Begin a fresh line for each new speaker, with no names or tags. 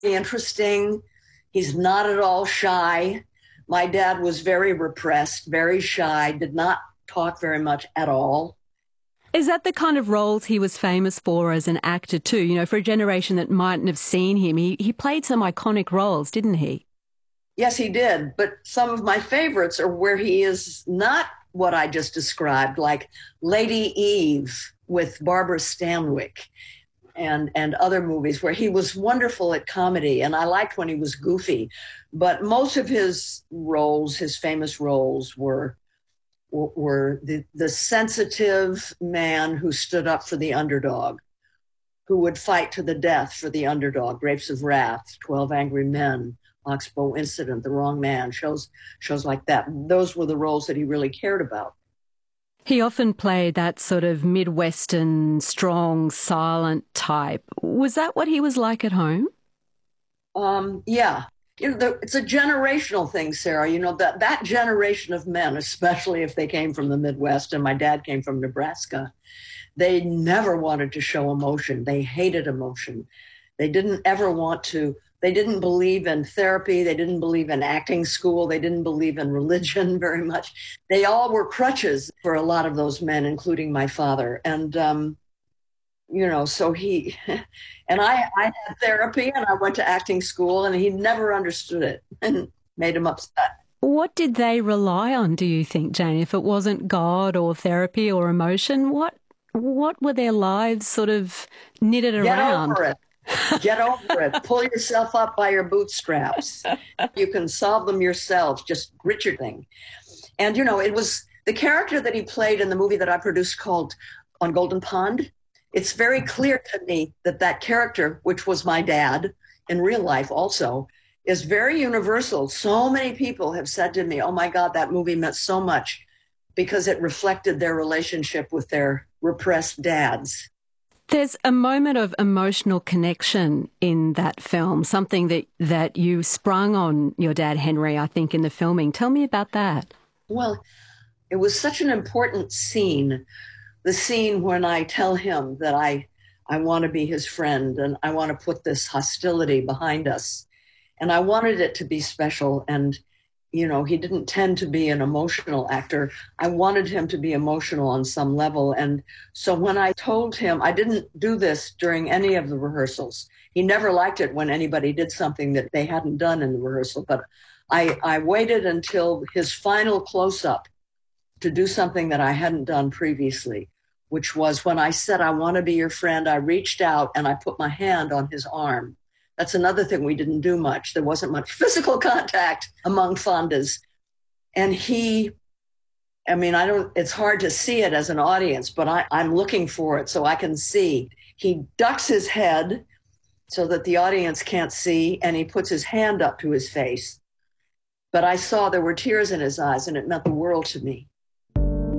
interesting. He's not at all shy. My dad was very repressed, very shy, did not talk very much at all.
Is that the kind of roles he was famous for as an actor too? You know, for a generation that mightn't have seen him, he played some iconic roles, didn't he?
Yes, he did. But some of my favorites are where he is not what I just described, like Lady Eve with Barbara Stanwyck and other movies where he was wonderful at comedy. And I liked when he was goofy. But most of his roles, his famous roles, were the sensitive man who stood up for the underdog, who would fight to the death for the underdog. Grapes of Wrath, 12 Angry Men, Oxbow Incident, The Wrong Man, shows like that. Those were the roles that he really cared about.
He often played that sort of Midwestern, strong, silent type. Was that what he was like at home?
Yeah. It's a generational thing, Sarah. That generation of men, especially if they came from the Midwest, and my dad came from Nebraska, they never wanted to show emotion. They hated emotion. They didn't believe in therapy. They didn't believe in acting school. They didn't believe in religion very much. They all were crutches for a lot of those men, including my father. And, so and I had therapy and I went to acting school and he never understood it and made him upset.
What did they rely on, do you think, Jane? If it wasn't God or therapy or emotion, what were their lives sort of knitted around?
Get over it. Get over it. Pull yourself up by your bootstraps. You can solve them yourselves. Just grit your thing. And, it was the character that he played in the movie that I produced called On Golden Pond. It's very clear to me that character, which was my dad in real life also, is very universal. So many people have said to me, oh, my God, that movie meant so much because it reflected their relationship with their repressed dads.
There's a moment of emotional connection in that film, something that you sprung on your dad, Henry, I think, in the filming. Tell me about that.
Well, it was such an important scene, the scene when I tell him that I want to be his friend and I want to put this hostility behind us. And I wanted it to be special. And, he didn't tend to be an emotional actor. I wanted him to be emotional on some level. And so when I told him, I didn't do this during any of the rehearsals. He never liked it when anybody did something that they hadn't done in the rehearsal. But I waited until his final close-up to do something that I hadn't done previously, which was when I said, I want to be your friend, I reached out and I put my hand on his arm. That's another thing we didn't do much. There wasn't much physical contact among Fondas. And it's hard to see it as an audience, but I'm looking for it so I can see. He ducks his head so that the audience can't see, and he puts his hand up to his face. But I saw there were tears in his eyes, and it meant the world to me.